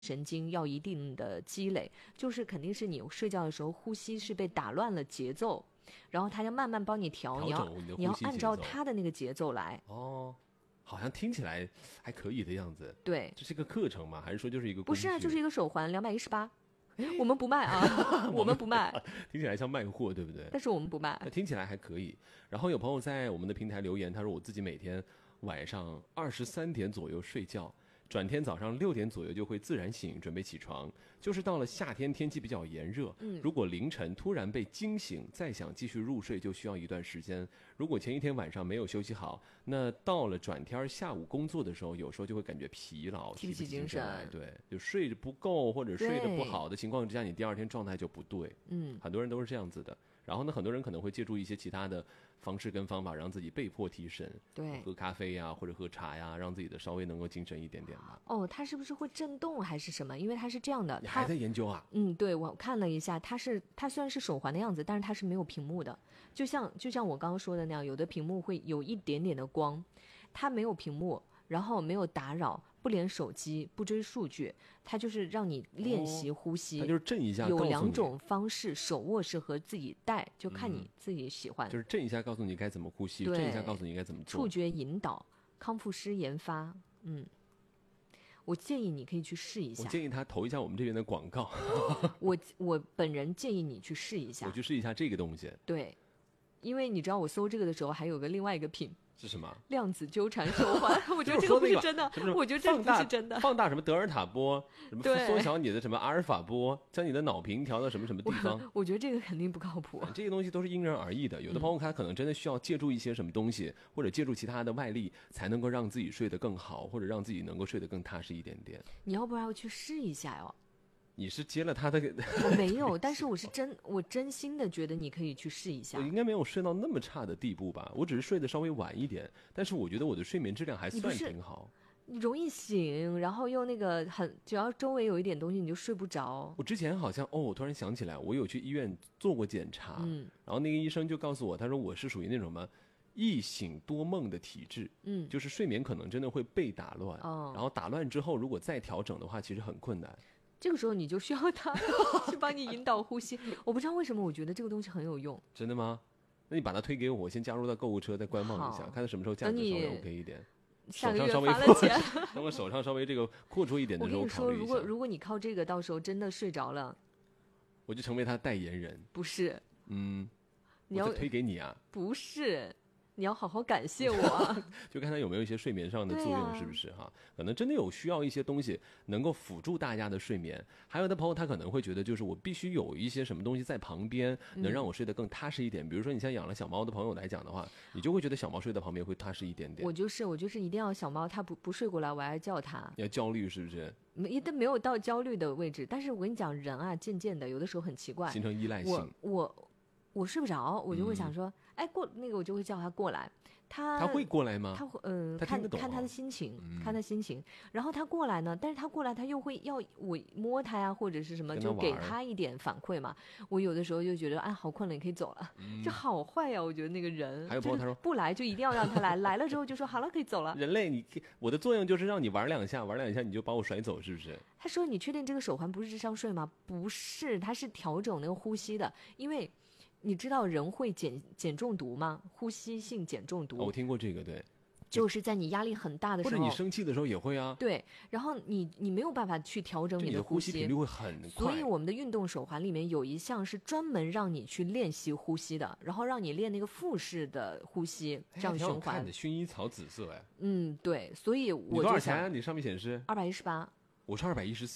神经要一定的积累，就是肯定是你睡觉的时候呼吸是被打乱了节奏，然后他就慢慢帮你调，你要按照他的那个节奏来。 哦，好像听起来还可以的样子。 对， 这是一个课程吗？还是说就是一个工具？ 不是啊，就是一个手环，218。我们不卖啊，我们不卖。 听起来像卖货，对不对？ 但是我们不卖。 听起来还可以。然后有朋友在我们的平台留言，他说我自己每天晚上23点左右睡觉，转天早上6点左右就会自然醒，准备起床。就是到了夏天，天气比较炎热，如果凌晨突然被惊醒，再想继续入睡，就需要一段时间。如果前一天晚上没有休息好，那到了转天下午工作的时候，有时候就会感觉疲劳， 提不起精神来。 对，就睡得不够或者睡得不好的情况之下，你第二天状态就不对。很多人都是这样子的。然后呢，很多人可能会借助一些其他的方式跟方法，让自己被迫提神。 对， 喝咖啡呀，或者喝茶呀，让自己的稍微能够精神一点点吧。 哦，它是不是会震动还是什么？因为它是这样的。 你还在研究啊？ 对，我看了一下，它虽然是手环的样子，但是它是没有屏幕的。就像我刚刚说的那样，有的屏幕会有一点点的光，它没有屏幕，然后没有打扰，不连手机，不追数据，它就是让你练习呼吸。 它就是震一下， 有2种方式，手握式和自己戴，就看你自己喜欢。 就是震一下告诉你该怎么呼吸，震一下告诉你该怎么做。 触觉引导，康复师研发。我建议你可以去试一下。 我建议他投一下我们这边的广告。 我本人建议你去试一下。 我去试一下这个东西。 对，因为你知道我搜这个的时候还有个另外一个品。 是什么？ 量子纠缠手环。我觉得这个不是真的。我觉得这个不是真的。 放大什么德尔塔波，什么缩小你的什么阿尔法波，将你的脑频调到什么什么地方。 我觉得这个肯定不靠谱。 这些东西都是因人而异的。有的朋友他可能真的需要借助一些什么东西，或者借助其他的外力，才能够让自己睡得更好，或者让自己能够睡得更踏实一点点。 你要不然去试一下哟。 你是接了他的？ 我没有，但是我真心的觉得你可以去试一下。 我应该没有睡到那么差的地步吧？我只是睡得稍微晚一点，但是我觉得我的睡眠质量还算挺好。 你容易醒，然后又那个只要周围有一点东西你就睡不着。 我之前好像我突然想起来，我有去医院做过检查，然后那个医生就告诉我，他说我是属于那种什么易醒多梦的体质，就是睡眠可能真的会被打乱，然后打乱之后如果再调整的话，其实很困难。 这个时候你就需要他去帮你引导呼吸。我不知道为什么我觉得这个东西很有用。 真的吗？那你把它推给我先加入到购物车，再观望一下，看它什么时候价格稍微 OK 一点， 下个月发了钱等我手上稍微这个阔出一点的时候， 我跟你说，如果你靠这个到时候真的睡着了， 我就成为他代言人。 不是， 你要推给你啊？ 不是，你要好好感谢我。 就看他有没有一些睡眠上的作用，是不是哈？可能真的有需要一些东西能够辅助大家的睡眠。还有的朋友他可能会觉得，就是我必须有一些什么东西在旁边，能让我睡得更踏实一点。比如说你像养了小猫的朋友来讲的话，你就会觉得小猫睡在旁边会踏实一点点。 我就是一定要小猫它不睡过来，我还要叫它。 你要焦虑是不是？ 没有到焦虑的位置，但是我跟你讲，人啊，渐渐的有的时候很奇怪， 形成依赖性。 我睡不着，我就会想说，我就会叫他过来。他会过来吗？ 他看他的心情，看他心情。然后他过来呢，但是他过来他又会要我摸他呀，或者是什么，就给他一点反馈嘛。我有的时候就觉得，好困了，你可以走了。这好坏呀，我觉得那个人。 还有朋友他说不来就一定要让他来，来了之后就说好了，可以走了。 人类，我的作用就是让你玩两下你就把我甩走，是不是？ 他说你确定这个手环不是智商税吗？不是，它是调整那个呼吸的，因为。你知道人会碱中毒吗？呼吸性碱中毒。 我听过这个，对， 就是在你压力很大的时候， 或者你生气的时候也会啊。 对，然后你没有办法去调整你的呼吸频率会很快。 所以我们的运动手环里面有一项是专门让你去练习呼吸的，然后让你练那个腹式的呼吸，这样循环。 看的薰衣草紫色哎。 对，所以我你多少钱啊？你上面显示 218， 我是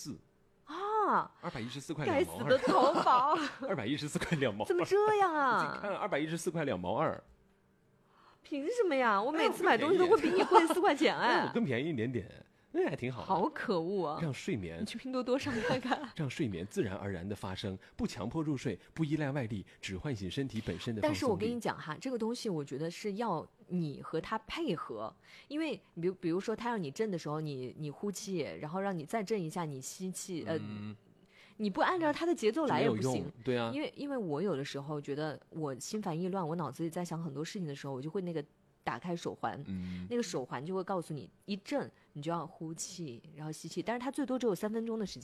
214。214块2毛2。 该死的淘宝 ！214块2毛， 怎么这样啊？ 看214块2毛2， 凭什么呀？我每次买东西都会比你贵4块钱哎， 我更便宜一点点，那还挺好的。 好可恶啊！ 让睡眠， 你去拼多多上看看， 让睡眠自然而然的发生，不强迫入睡，不依赖外力，只唤醒身体本身的放松力。 但是我跟你讲哈，这个东西我觉得是要你和他配合，因为比如说他让你震的时候，你呼气，然后让你再震一下，你吸气，你不按照他的节奏来也不行。 对啊， 因为我有的时候觉得我心烦意乱，我脑子里在想很多事情的时候，我就会那个打开手环，那个手环就会告诉你一震你就要呼气，然后吸气，但是它最多只有3分钟的时间。